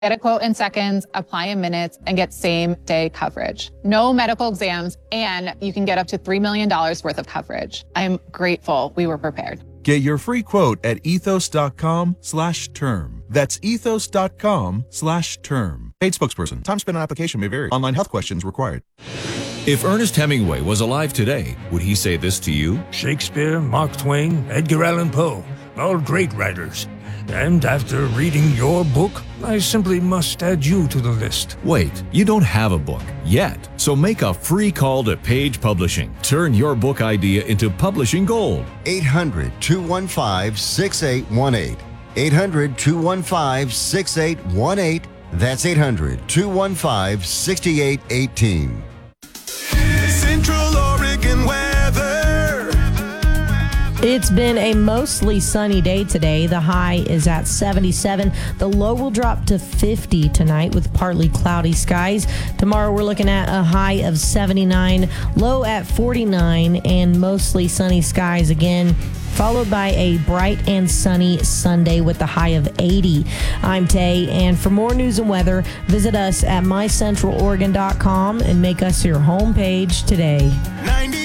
Get a quote in seconds, apply in minutes, and get same-day coverage. No medical exams, and you can get up to $3 million worth of coverage. I'm grateful we were prepared. Get your free quote at ethos.com/term. That's ethos.com/term. Paid spokesperson. Time spent on application may vary. Online health questions required. If Ernest Hemingway was alive today, would he say this to you? Shakespeare, Mark Twain, Edgar Allan Poe, all great writers. And after reading your book, I simply must add you to the list. Wait, you don't have a book yet. So make a free call to Page Publishing. Turn your book idea into publishing gold. 800-215-6818. 800-215-6818. That's 800-215-6818. Central Oregon weather. It's been a mostly sunny day today. The high is at 77. The low will drop to 50 tonight with partly cloudy skies. Tomorrow we're looking at a high of 79, low at 49, and mostly sunny skies again, followed by a bright and sunny Sunday with the high of 80. I'm Tay, and for more news and weather, visit us at mycentraloregon.com and make us your homepage today.